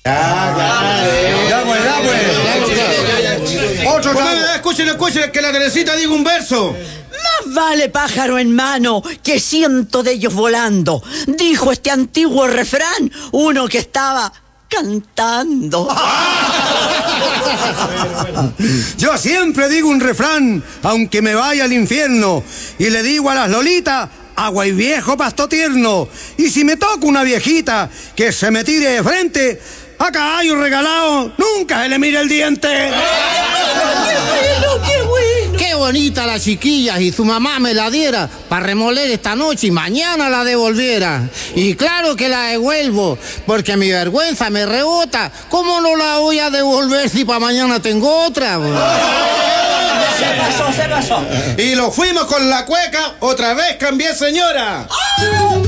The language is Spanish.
Ya pues. Otro trago. Escuchen, que la Teresita diga un verso. Más vale pájaro en mano que ciento de ellos volando, dijo este antiguo refrán, uno que estaba cantando. Yo siempre digo un refrán, aunque me vaya al infierno, y le digo a las lolitas, agua y viejo pasto tierno. Y si me toca una viejita que se me tire de frente, a caballo regalado nunca se le mire el diente. ¡Qué bueno! Qué bonita la chiquilla, y su mamá me la diera para remoler esta noche y mañana la devolviera. Y claro que la devuelvo, porque mi vergüenza me rebota. ¿Cómo no la voy a devolver si para mañana tengo otra? Se pasó. Y lo fuimos con la cueca, otra vez cambié, señora.